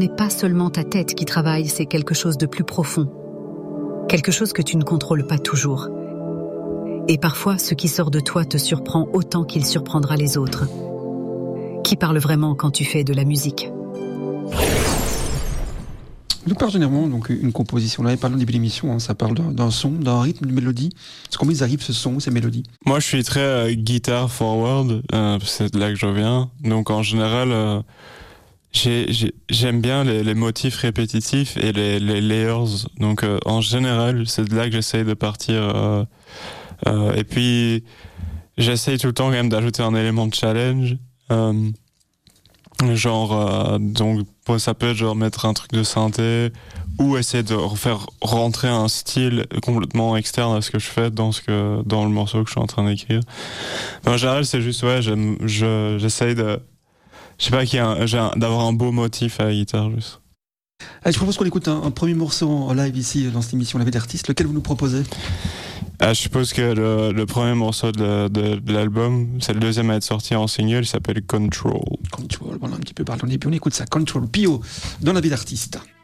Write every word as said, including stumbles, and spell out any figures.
n'est pas seulement ta tête qui travaille, c'est quelque chose de plus profond. Quelque chose que tu ne contrôles pas toujours. Et parfois, ce qui sort de toi te surprend autant qu'il surprendra les autres. Qui parle vraiment quand tu fais de la musique ? Nous parlons généralement donc une composition. On avait parlé au début de l'émission, hein, ça parle d'un, d'un son, d'un rythme, d'une mélodie. C'est comment ils arrivent ce son, ces mélodies ? Moi, je suis très euh, guitare forward, euh, c'est de là que je viens. Donc en général, euh, j'ai, j'ai, j'aime bien les, les motifs répétitifs et les, les layers. Donc euh, en général, c'est de là que j'essaye de partir. Euh, euh, et puis, j'essaye tout le temps quand même d'ajouter un élément de challenge. Euh, genre, euh, donc ça peut être genre mettre un truc de synthé ou essayer de faire rentrer un style complètement externe à ce que je fais dans ce que dans le morceau que je suis en train d'écrire. Mais en général, c'est juste ouais, j'aime, je, j'essaye de, je sais pas, qu'il y a un, j'ai un, d'avoir un beau motif à la guitare juste. Allez, je propose qu'on écoute un, un premier morceau en live ici dans cette émission La Vie d'artiste. Lequel vous nous proposez ? Ah, je suppose que le, le premier morceau de, de, de l'album, c'est le deuxième à être sorti en single, il s'appelle Control. Control, voilà un petit peu parlé au début. On écoute ça, Control, Pio, dans La Vie d'artiste.